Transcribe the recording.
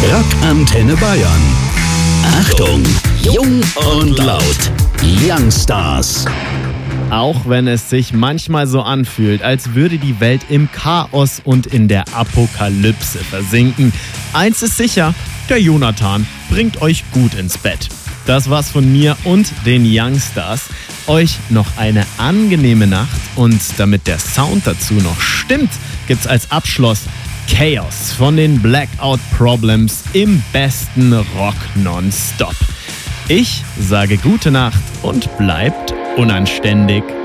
Rockantenne Bayern. Achtung, jung und laut. Youngstars. Auch wenn es sich manchmal so anfühlt, als würde die Welt im Chaos und in der Apokalypse versinken. Eins ist sicher, der Jonathan bringt euch gut ins Bett. Das war's von mir und den Youngstars. Euch noch eine angenehme Nacht und damit der Sound dazu noch stimmt, gibt's als Abschluss Chaos von den Blackout Problems im besten Rock nonstop. Ich sage gute Nacht und bleibt unanständig.